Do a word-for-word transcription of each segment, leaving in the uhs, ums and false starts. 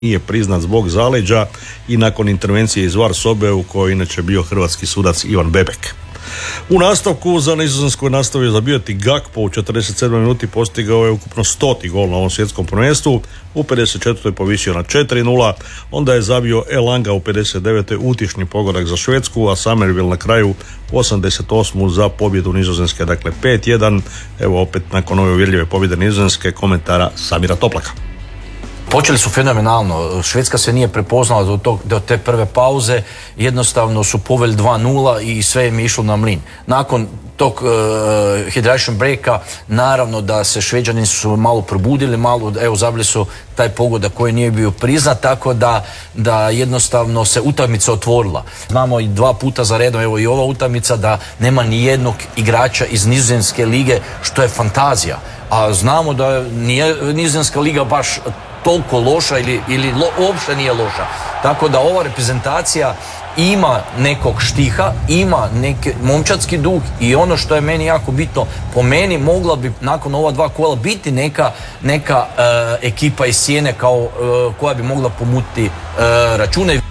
nije priznat zbog zaleđa i nakon intervencije iz VAR sobe u kojoj inače bio hrvatski sudac Ivan Bebek. U nastavku za Nizozemsku je nastavio zabijati Gakpo, u četrdeset sedmoj minuti postigao je ukupno stoti gol na ovom svjetskom prvenstvu, u pedeset četvrtoj povisio na četiri nula, onda je zabio Elanga u pedeset devetoj utišni pogodak za Švedsku, a Summerville na kraju u osamdeset osmoj za pobjedu Nizozemske, dakle pet jedan. Evo opet nakon ove uvjerljive pobjede Nizozemske komentara Samira Toplaka. Počeli su fenomenalno, Švedska se nije prepoznala do, tog, do te prve pauze, jednostavno su poveli dva nula i sve im je išlo na mlin. Nakon tog uh, hydration breaka, naravno da se Šveđani su malo probudili, malo, evo zabili su taj pogodak koji nije bio priznat, tako da, da jednostavno se utakmica otvorila. Znamo i dva puta za redom, evo i ova utakmica, da nema ni jednog igrača iz Nizozemske lige, što je fantazija. A znamo da nije Nizozemska liga baš toliko loša ili, ili lo, uopšte nije loša. Tako da ova reprezentacija ima nekog štiha, ima neki momčadski duh i ono što je meni jako bitno, po meni mogla bi nakon ova dva kola biti neka, neka uh, ekipa iz Sjene kao, uh, koja bi mogla pomutiti uh, račune.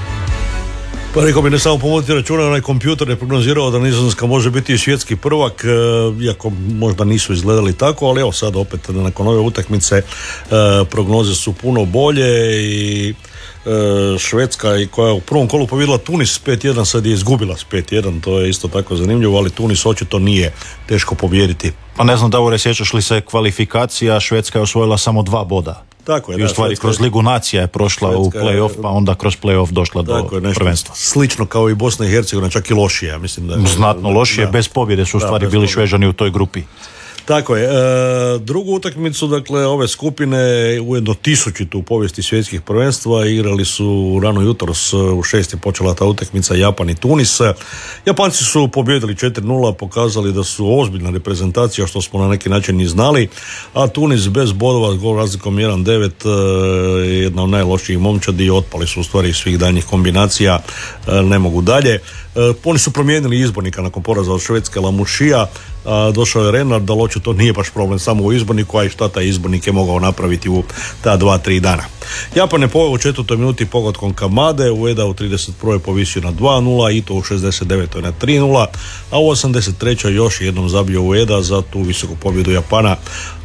Pa rekao bi ne samo pomutiti računa, onaj kompjuter je prognozirao da Nizozemska može biti svjetski prvak, iako možda nisu izgledali tako, ali evo sad opet nakon ove utakmice prognoze su puno bolje i Švedska koja je u prvom kolu pobjedila Tunis pet jedan, sad je izgubila s pet jedan, to je isto tako zanimljivo, ali Tunis očito nije teško pobijediti. Pa ne znam, Davore, sjećaš li se kvalifikacija, Švedska je osvojila samo dva boda. Tako je, i u stvari kroz Ligu nacija je prošla Švedska, u play-off, pa onda kroz play-off došla do je, prvenstva. Slično kao i Bosna i Hercegovina, čak i lošije, mislim da je. Znatno lošije, da, bez pobjede su u stvari da, bili Šveđani u toj grupi. Tako je. E, drugu utakmicu, dakle, ove skupine, ujedno tisućitu u povijesti svjetskih prvenstva, igrali su rano jutros, u šest je počela ta utakmica, Japan i Tunis. Japanci su pobjedili četiri nula, pokazali da su ozbiljna reprezentacija, što smo na neki način i znali, a Tunis bez bodova s gol razlikom jedan devet, jedna od najlošijih momčadi, otpali su u stvari svih daljnjih kombinacija, ne mogu dalje. Oni su promijenili izbornika nakon poraza od Švedske, Lamušija, došao je Renard, ali očito nije baš problem samo u izborniku, a i šta taj izbornik je mogao napraviti u ta dva, tri dana. Japan je poveo u četvrtoj minuti pogodkom Kamade, Ueda u trideset prvoj povisio na dva nula, Ito u šezdeset devetoj na tri nula, a u osamdeset trećoj još jednom zabio Ueda za tu visoku pobjedu Japana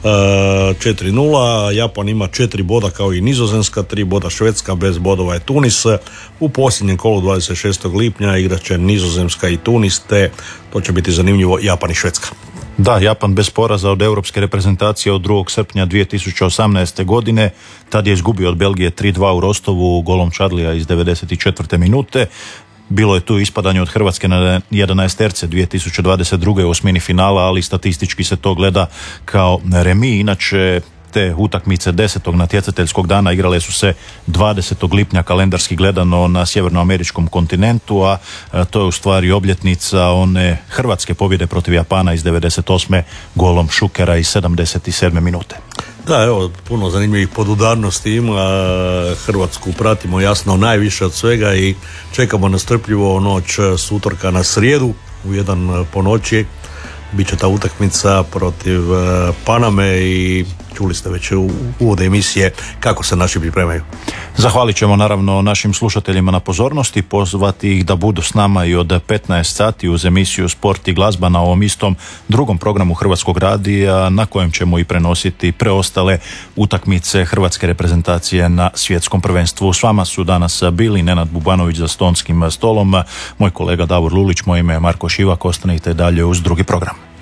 četiri nula. Japan ima četiri boda kao i Nizozemska, tri boda Švedska, bez bodova je Tunis. U posljednjem kolu dvadeset šestog lipnja igrat će Nizozemska i Tunis, te to će biti zanimljivo Japan i Švedska. Da, Japan bez poraza od europske reprezentacije od drugog srpnja dvije tisuće osamnaeste. godine, tad je izgubio od Belgije tri dva u Rostovu golom Čadlija iz devedeset četvrte minute. Bilo je tu ispadanje od Hrvatske na jedanaesterce dvije tisuće dvadeset druge. u osmini finala, ali statistički se to gleda kao remi. Inače, te utakmice desetog natjecateljskog dana igrale su se dvadesetog lipnja kalendarski gledano na sjevernoameričkom kontinentu, a to je u stvari obljetnica one hrvatske pobjede protiv Japana iz devedeset osme. golom Šukera iz sedamdeset sedme minute. Da, evo, puno zanimljivih podudarnosti ima. Hrvatsku pratimo jasno najviše od svega i čekamo nastrpljivo noć s utorka na srijedu u jedan po noći. Biće ta utakmica protiv Paname i čuli ste već u uvodu emisije kako se naši pripremaju. Zahvalit ćemo naravno našim slušateljima na pozornosti, pozvati ih da budu s nama i od petnaest sati uz emisiju Sport i glazba na ovom istom drugom programu Hrvatskog radija, na kojem ćemo i prenositi preostale utakmice hrvatske reprezentacije na svjetskom prvenstvu. S vama su danas bili Nenad Bubanović za stonskim stolom, moj kolega Davor Lulić, moje ime je Marko Šivak. Ostanite dalje uz drugi program.